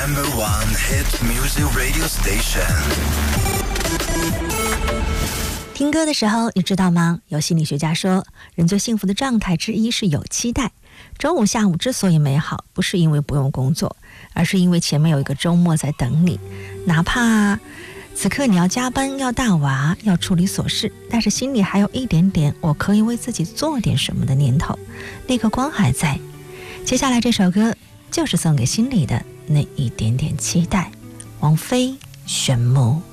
No.1 hit music radio station。 听歌的时候，你知道吗？有心理学家说，人最幸福的状态之一是有期待。周五下午之所以美好，不是因为不用工作，而是因为前面有一个周末在等你。哪怕此刻你要加班、要带娃、要处理琐事，但是心里还有一点点我可以为自己做点什么的念头，那颗光还在。接下来这首歌就是送给心里的那一点点期待。王菲，玄牧。